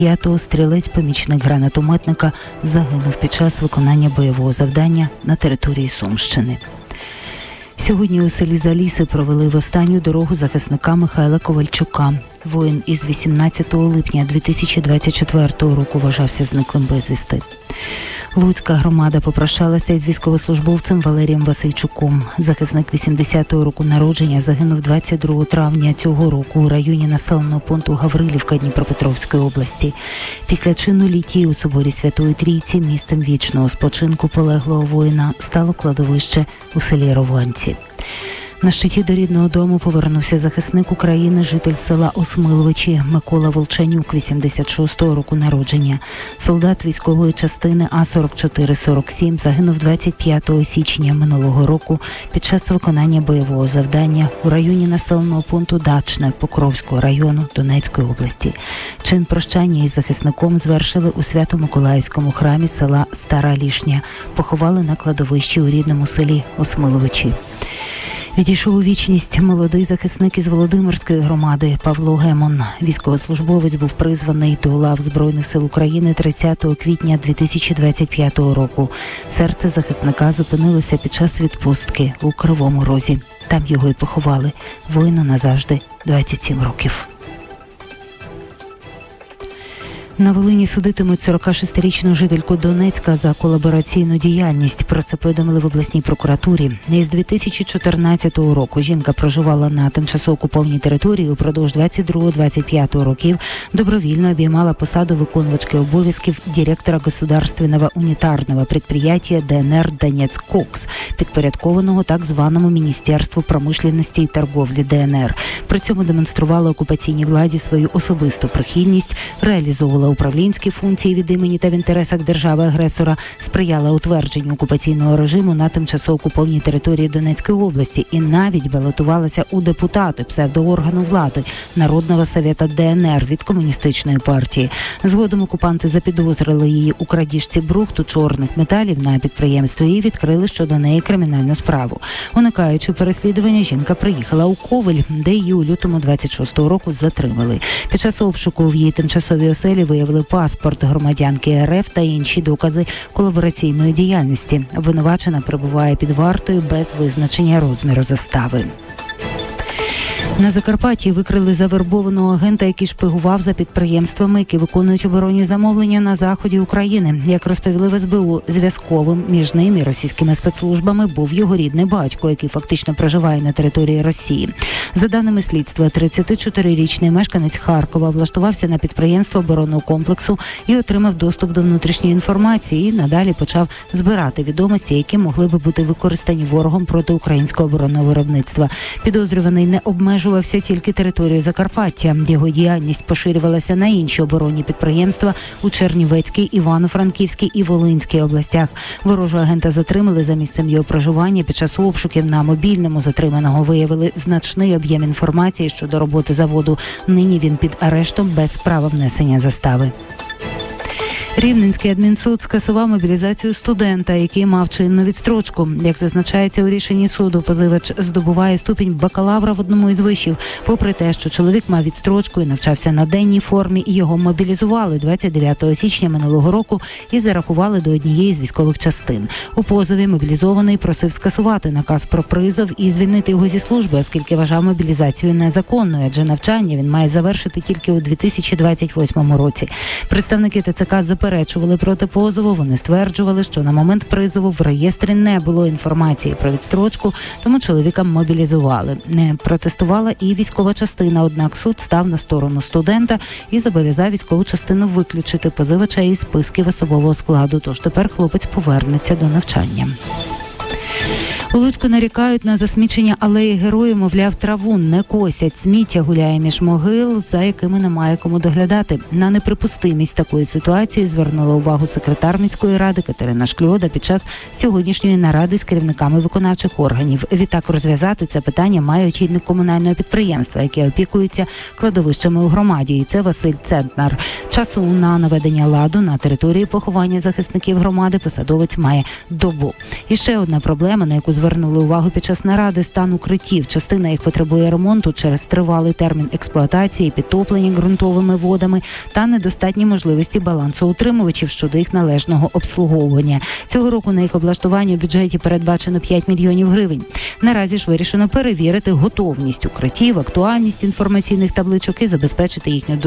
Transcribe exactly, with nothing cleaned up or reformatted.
п'ятого стрілець-помічник гранатометника загинув під час виконання бойового завдання на території Сумщини. Сьогодні у селі Заліси провели в останню дорогу захисника Михайла Ковальчука. Воїн із вісімнадцятого липня дві тисячі двадцять четвертого року вважався зниклим безвісти. Луцька громада попрощалася із військовослужбовцем Валерієм Васильчуком. Захисник вісімдесятого року народження загинув двадцять другого травня цього року у районі населеного пункту Гаврилівка Дніпропетровської області. Після чину літії у соборі Святої Трійці місцем вічного спочинку полеглого воїна стало кладовище у селі Рованці. На щиті до рідного дому повернувся захисник України, житель села Осмиловичі Микола Волчанюк, вісімдесят шостого року народження. Солдат військової частини А сорок чотири сорок сім загинув двадцять п'ятого січня минулого року під час виконання бойового завдання у районі населеного пункту Дачне Покровського району Донецької області. Чин прощання із захисником звершили у Свято-Миколаївському храмі села Стара Лішня. Поховали на кладовищі у рідному селі Осмиловичі. Відійшов у вічність молодий захисник із Володимирської громади Павло Гемон. Військовослужбовець був призваний до лав Збройних сил України тридцятого квітня дві тисячі двадцять п'ятого року. Серце захисника зупинилося під час відпустки у Кривому Розі. Там його й поховали. Воїну назавжди двадцять сім років. На Волині судитимуть сорокашестирічну жительку Донецька за колабораційну діяльність. Про це повідомили в обласній прокуратурі. Із дві тисячі чотирнадцятого року жінка проживала на тимчасово окупованій території. Упродовж двадцять другого - двадцять п'ятого років добровільно обіймала посаду виконувачки обов'язків директора государственного унітарного підприємства ДНР «Донецьк-Кокс», підпорядкованого так званому Міністерству промишленості і торговлі ДНР. При цьому демонструвала окупаційній владі свою особисту прихильність, реалізовувала управлінські функції від імені та в інтересах держави-агресора, сприяла утвердженню окупаційного режиму на тимчасово окупованій території Донецької області і навіть балотувалася у депутати псевдооргану влади Народного совєта ДНР від комуністичної партії. Згодом окупанти запідозрили її у крадіжці брухту чорних металів на підприємстві і відкрили щодо неї кримінальну справу. Уникаючи переслідування, жінка приїхала у Ковель, де її у лютому двадцять шостого року затримали. Під час обшуку в її тимчасовій оселі виявили паспорт громадянки РФ та інші докази колабораційної діяльності. Обвинувачена перебуває під вартою без визначення розміру застави. На Закарпатті викрили завербованого агента, який шпигував за підприємствами, які виконують оборонні замовлення на заході України. Як розповіли в ес бе у, зв'язковим між ним і російськими спецслужбами був його рідний батько, який фактично проживає на території Росії. За даними слідства, тридцятичотирирічний мешканець Харкова влаштувався на підприємство оборонного комплексу і отримав доступ до внутрішньої інформації і надалі почав збирати відомості, які могли би бути використані ворогом проти українського оборонного виробництва. Підозрюваний не обмежувався тільки територією Закарпаття. Його діяльність поширювалася на інші оборонні підприємства у Чернівецькій, Івано-Франківській і Волинській областях. Ворожого агента затримали за місцем його проживання. Під час обшуків на мобільному затриманого виявили значний об'єм інформації щодо роботи заводу. Нині він під арештом без права внесення застави. Рівненський адмінсуд скасував мобілізацію студента, який мав чинну відстрочку. Як зазначається у рішенні суду, позивач здобуває ступінь бакалавра в одному із вишів. Попри те, що чоловік мав відстрочку і навчався на денній формі, і його мобілізували двадцять дев'ятого січня минулого року і зарахували до однієї з військових частин. У позові мобілізований просив скасувати наказ про призов і звільнити його зі служби, оскільки вважав мобілізацію незаконною, адже навчання він має завершити тільки у дві тисячі двадцять восьмому році. Представники ТЦК заперечували проти позову. Вони стверджували, що на момент призову в реєстрі не було інформації про відстрочку, тому чоловіка мобілізували. Не протестувала і військова частина, однак суд став на сторону студента і зобов'язав військову частину виключити позивача із списків особового складу, тож тепер хлопець повернеться до навчання. У Луцьку нарікають на засмічення алеї Героїв, мовляв, траву не косять. Сміття гуляє між могил, за якими немає кому доглядати. На неприпустимість такої ситуації звернула увагу секретар міської ради Катерина Шкльода під час сьогоднішньої наради з керівниками виконавчих органів. Відтак розв'язати це питання має очільник комунального підприємства, яке опікується кладовищами у громаді. І це Василь Центнар. Часу на наведення ладу на території поховання захисників громади посадовець має добу. І ще одна проблема, на яку звернули увагу під час наради стан укриттів. Частина їх потребує ремонту через тривалий термін експлуатації, підтоплення ґрунтовими водами та недостатні можливості балансоутримувачів щодо їх належного обслуговування. Цього року на їх облаштування у бюджеті передбачено п'ять мільйонів гривень. Наразі ж вирішено перевірити готовність укриттів, актуальність інформаційних табличок і забезпечити їхню